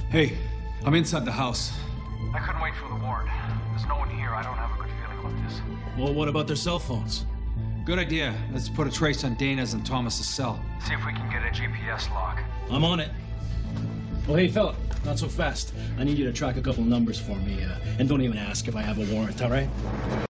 Hey, I'm inside the house. I couldn't wait for the warrant. There's no one here. I don't have a good feeling about this. Well, what about their cell phones? Good idea. Let's put a trace on Dana's and Thomas's cell. See if we can get a GPS log. I'm on it. Oh, hey, fella, not so fast. I need you to track a couple numbers for me, and don't even ask if I have a warrant, all right?